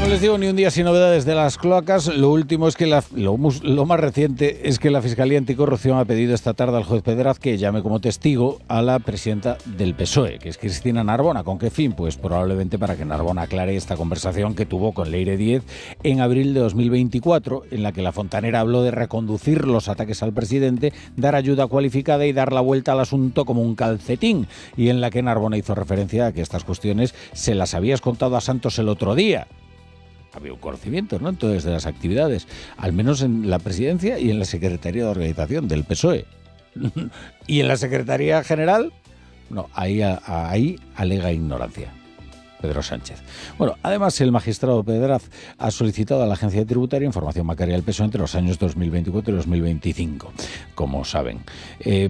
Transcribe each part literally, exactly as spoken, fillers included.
Como les digo, ni un día sin novedades de las cloacas. Lo último es que la, lo, lo más reciente es que la Fiscalía Anticorrupción ha pedido esta tarde al juez Pedraz que llame como testigo a la presidenta del P S O E, que es Cristina Narbona. ¿Con qué fin? Pues probablemente para que Narbona aclare esta conversación que tuvo con Leire Díez en abril de dos mil veinticuatro, en la que la fontanera habló de reconducir los ataques al presidente, dar ayuda cualificada y dar la vuelta al asunto como un calcetín, y en la que Narbona hizo referencia a que estas cuestiones se las habías contado a Santos el otro día. Había un conocimiento, ¿no?, entonces, de las actividades, al menos en la presidencia y en la Secretaría de Organización del P S O E. Y en la Secretaría General, no, ahí, ahí alega ignorancia Pedro Sánchez. Bueno, además, el magistrado Pedraz ha solicitado a la Agencia Tributaria información bancaria del P S O E entre los años dos mil veinticuatro y dos mil veinticinco, como saben. Eh,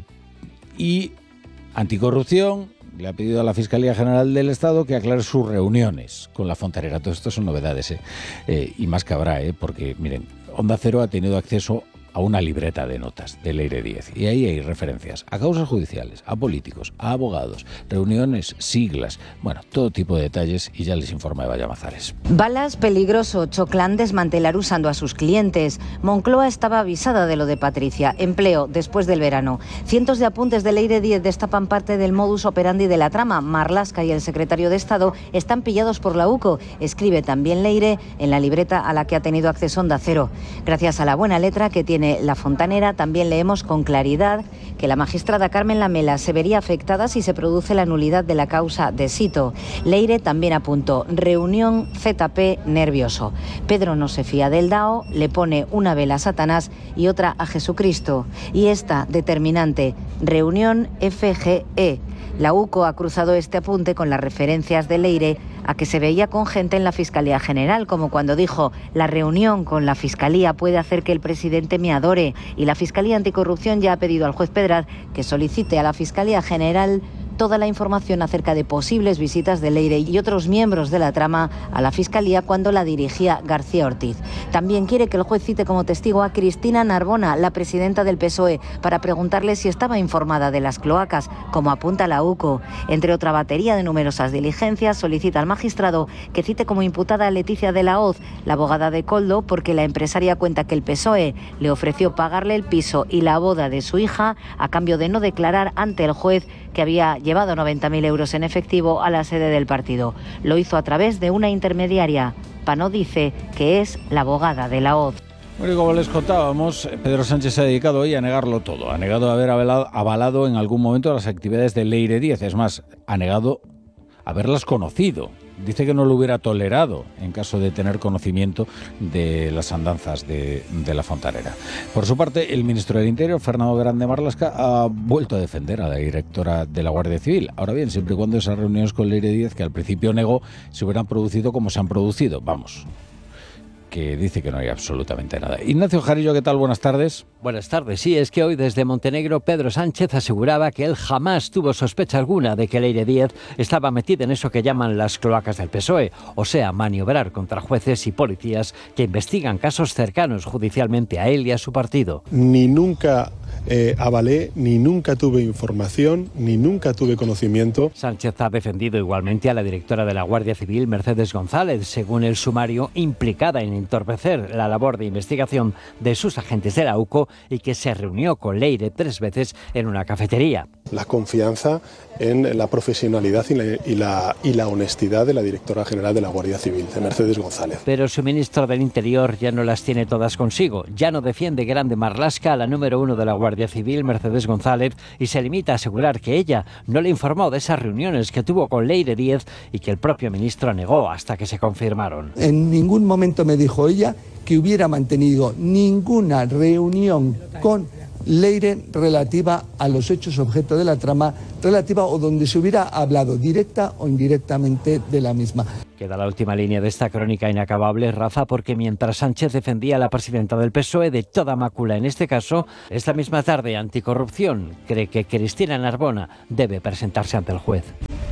y Anticorrupción le ha pedido a la Fiscalía General del Estado que aclare sus reuniones con la fontanera. Todo esto son novedades, ¿eh? Eh, y más que habrá, ¿eh? Porque, miren, Onda Cero ha tenido acceso a una libreta de notas de Leire Díez, y ahí hay referencias a causas judiciales, a políticos, a abogados, reuniones, siglas, bueno, todo tipo de detalles, y ya les informa Eva Llamazares. Balas, peligroso, Choclán desmantelar usando a sus clientes. Moncloa estaba avisada de lo de Patricia. Empleo después del verano. Cientos de apuntes de Leire Díez destapan parte del modus operandi de la trama. Marlaska y el secretario de Estado están pillados por la UCO. Escribe también Leire en la libreta a la que ha tenido acceso Onda Cero. Gracias a la buena letra que tiene la fontanera, también leemos con claridad que la magistrada Carmen Lamela se vería afectada si se produce la nulidad de la causa de Sito. Leire también apuntó: reunión Z P nervioso. Pedro no se fía del D A O, le pone una vela a Satanás y otra a Jesucristo. Y esta, determinante, reunión F G E. La UCO ha cruzado este apunte con las referencias de Leire a que se veía con gente en la Fiscalía General, como cuando dijo: la reunión con la Fiscalía puede hacer que el presidente me adore. Y la Fiscalía Anticorrupción ya ha pedido al juez Pedraz que solicite a la Fiscalía General toda la información acerca de posibles visitas de Leire y otros miembros de la trama a la Fiscalía cuando la dirigía García Ortiz. También quiere que el juez cite como testigo a Cristina Narbona, la presidenta del P S O E, para preguntarle si estaba informada de las cloacas, como apunta la UCO. Entre otra batería de numerosas diligencias, solicita al magistrado que cite como imputada a Leticia de la Hoz, la abogada de Koldo, porque la empresaria cuenta que el P S O E le ofreció pagarle el piso y la boda de su hija a cambio de no declarar ante el juez que había llevado noventa mil euros en efectivo a la sede del partido. Lo hizo a través de una intermediaria. Panó dice que es la abogada de la Hoz. Bueno, y como les contábamos, Pedro Sánchez se ha dedicado hoy a negarlo todo. Ha negado haber avalado, avalado en algún momento las actividades de Leire Díez. Es más, ha negado haberlas conocido. Dice que no lo hubiera tolerado en caso de tener conocimiento de las andanzas de, de la fontanera. Por su parte, el ministro del Interior, Fernando Grande Marlaska, ha vuelto a defender a la directora de la Guardia Civil. Ahora bien, siempre y cuando esas reuniones con Leire Díez, que al principio negó, se hubieran producido como se han producido. Vamos, que dice que no hay absolutamente nada. Ignacio Jarillo, ¿qué tal? Buenas tardes. Buenas tardes. Sí, es que hoy desde Montenegro Pedro Sánchez aseguraba que él jamás tuvo sospecha alguna de que Leire Díez estaba metida en eso que llaman las cloacas del P S O E, o sea, maniobrar contra jueces y policías que investigan casos cercanos judicialmente a él y a su partido. Ni nunca Eh, avalé, ni nunca tuve información, ni nunca tuve conocimiento. Sánchez ha defendido igualmente a la directora de la Guardia Civil, Mercedes González, según el sumario, implicada en entorpecer la labor de investigación de sus agentes de la UCO y que se reunió con Leire tres veces en una cafetería. La confianza en la profesionalidad y la, y, la, y la honestidad de la directora general de la Guardia Civil, de Mercedes González. Pero su ministro del Interior ya no las tiene todas consigo. Ya no defiende Grande Marlaska, la número uno de la Guardia Civil, Mercedes González, y se limita a asegurar que ella no le informó de esas reuniones que tuvo con Leire Díez y que el propio ministro negó hasta que se confirmaron. En ningún momento me dijo ella que hubiera mantenido ninguna reunión con Leire relativa a los hechos objeto de la trama, relativa o donde se hubiera hablado directa o indirectamente de la misma. Queda la última línea de esta crónica inacabable, Rafa, porque mientras Sánchez defendía a la presidenta del P S O E de toda mácula en este caso, esta misma tarde Anticorrupción cree que Cristina Narbona debe presentarse ante el juez.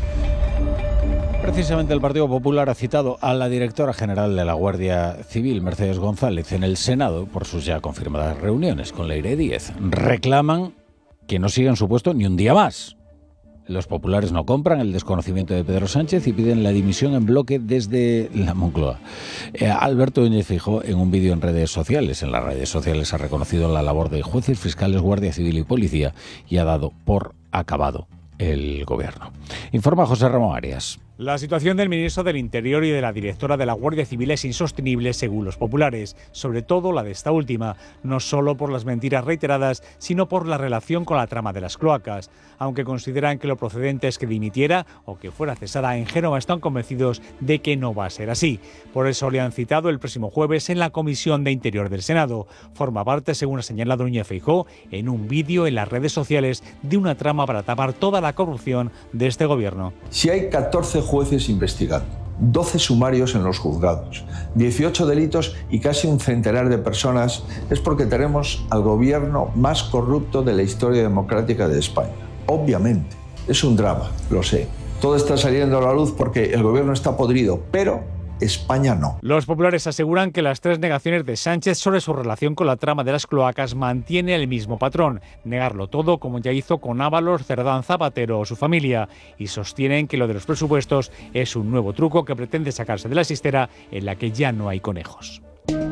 Precisamente el Partido Popular ha citado a la directora general de la Guardia Civil, Mercedes González, en el Senado por sus ya confirmadas reuniones con Leire Díez. Reclaman que no siga en su puesto ni un día más. Los populares no compran el desconocimiento de Pedro Sánchez y piden la dimisión en bloque desde la Moncloa. Eh, Alberto Núñez Feijóo, en un vídeo en redes sociales, en las redes sociales ha reconocido la labor de jueces, fiscales, Guardia Civil y Policía y ha dado por acabado el gobierno. Informa José Ramón Arias. La situación del ministro del Interior y de la directora de la Guardia Civil es insostenible según los populares, sobre todo la de esta última, no solo por las mentiras reiteradas, sino por la relación con la trama de las cloacas. Aunque consideran que lo procedente es que dimitiera o que fuera cesada, en Génova están convencidos de que no va a ser así. Por eso le han citado el próximo jueves en la Comisión de Interior del Senado. Forma parte, según ha señalado Núñez Feijóo, en un vídeo en las redes sociales de una trama para tapar toda la corrupción de este gobierno. Si hay catorce jueces investigando, doce sumarios en los juzgados, dieciocho delitos y casi un centenar de personas, es porque tenemos al gobierno más corrupto de la historia democrática de España. Obviamente, es un drama, lo sé. Todo está saliendo a la luz porque el gobierno está podrido, pero España no. Los populares aseguran que las tres negaciones de Sánchez sobre su relación con la trama de las cloacas mantiene el mismo patrón, negarlo todo como ya hizo con Ábalos, Cerdán, Zapatero o su familia, y sostienen que lo de los presupuestos es un nuevo truco que pretende sacarse de la chistera en la que ya no hay conejos.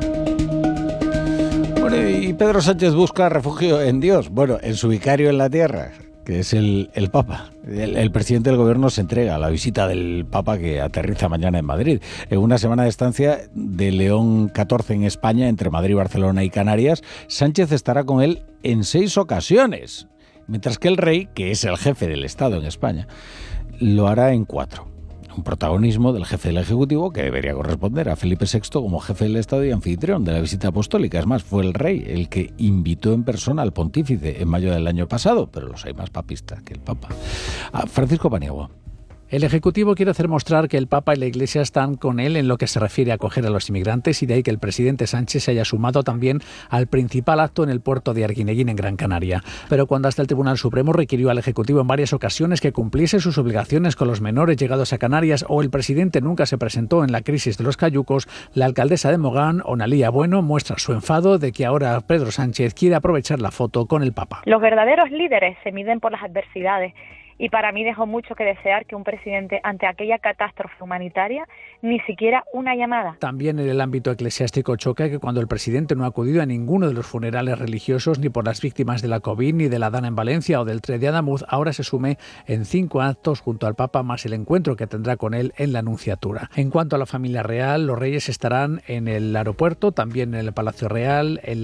Bueno, y Pedro Sánchez busca refugio en Dios, bueno, en su vicario en la tierra, que es el, el Papa. El, el presidente del gobierno se entrega a la visita del Papa, que aterriza mañana en Madrid. En una semana de estancia de León catorce en España, entre Madrid, Barcelona y Canarias, Sánchez estará con él en seis ocasiones, mientras que el rey, que es el jefe del Estado en España, lo hará en cuatro. Un protagonismo del jefe del Ejecutivo que debería corresponder a Felipe sexto como jefe del Estado y anfitrión de la visita apostólica. Es más, fue el rey el que invitó en persona al pontífice en mayo del año pasado, pero los hay más papistas que el Papa. A Francisco Paniagua. El Ejecutivo quiere hacer mostrar que el Papa y la Iglesia están con él en lo que se refiere a acoger a los inmigrantes y de ahí que el presidente Sánchez se haya sumado también al principal acto en el puerto de Arguineguín en Gran Canaria. Pero cuando hasta el Tribunal Supremo requirió al Ejecutivo en varias ocasiones que cumpliese sus obligaciones con los menores llegados a Canarias o el presidente nunca se presentó en la crisis de los cayucos, la alcaldesa de Mogán, Onalía Bueno, muestra su enfado de que ahora Pedro Sánchez quiere aprovechar la foto con el Papa. Los verdaderos líderes se miden por las adversidades. Y para mí dejó mucho que desear que un presidente, ante aquella catástrofe humanitaria, ni siquiera una llamada. También en el ámbito eclesiástico choca que cuando el presidente no ha acudido a ninguno de los funerales religiosos, ni por las víctimas de la COVID, ni de la Dana en Valencia o del tres de Adamuz, ahora se sume en cinco actos junto al Papa, más el encuentro que tendrá con él en la Anunciatura. En cuanto a la familia real, los reyes estarán en el aeropuerto, también en el Palacio Real, en